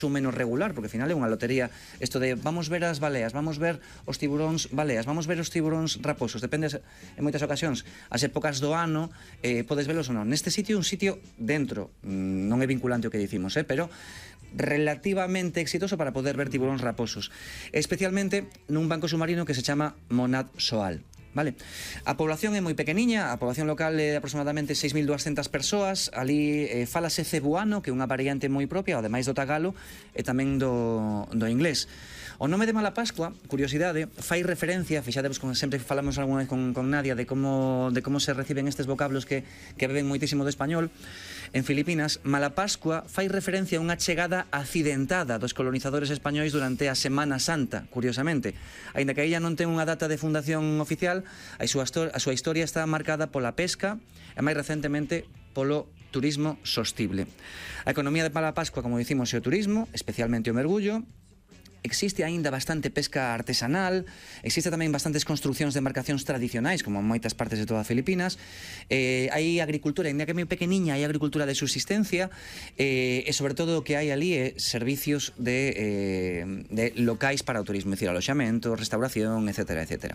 ou menos regular, porque ao final é unha lotería isto de vamos ver as baleas, vamos ver os tiburóns baleas, vamos ver os tiburóns raposos, depende en moitas ocasións as épocas do ano, podes velos ou non. Neste sitio é un sitio dentro, non é vinculante o que dicimos, pero relativamente exitoso para poder ver tiburóns raposos, especialmente nun banco submarino que se chama Monad Soal. Vale. A población é moi pequeniña, a población local é de aproximadamente 6.200 persoas. Ali falase cebuano, que é unha variante moi propia, ademais do tagalo e tamén do inglés. O nome de Malapascua, curiosidade, fai referencia, fixadevos, sempre falamos algunha vez con Nadia de como se reciben estes vocablos que beben moitísimo de español. En Filipinas, Malapascua fai referencia a unha chegada accidentada dos colonizadores españois durante a Semana Santa, curiosamente. Aínda que a illa non ten unha data de fundación oficial, a súa historia está marcada pola pesca e máis recentemente polo turismo sostible. A economía de Malapascua, como dicimos, é o turismo, especialmente o mergullo. Existe aínda bastante pesca artesanal, existe tamén bastantes construccións de embarcacións tradicionais, como en moitas partes de toda Filipinas. Hai agricultura, ainda que é moi pequeniña, hai agricultura de subsistencia, e sobre todo o que hai ali é servicios de locais para o turismo, é dicir, aloxamento, restauración, etcétera, etcétera.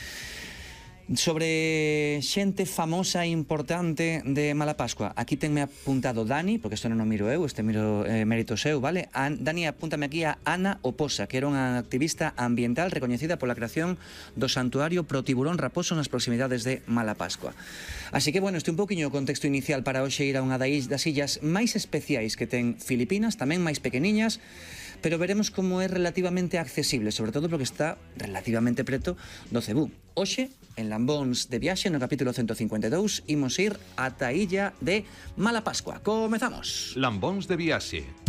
Sobre xente famosa e importante de Malapascua, aquí tenme apuntado Dani, porque isto non o miro eu, este miro mérito seu, vale? Dani, apúntame aquí a Ana Oposa, que era unha activista ambiental recoñecida pola creación do santuario pro tiburón raposo nas proximidades de Malapascua. Así que, bueno, este é un pouquiño o contexto inicial para hoxe ir a unha das illas máis especiais que ten Filipinas, tamén máis pequeniñas, pero veremos como é relativamente accesible, sobre todo porque está relativamente preto do Cebú. Hoxe, en Lambóns de Viaxe, no capítulo 152, imos ir ata a illa de Malapascua. Comezamos! Lambóns de Viaxe.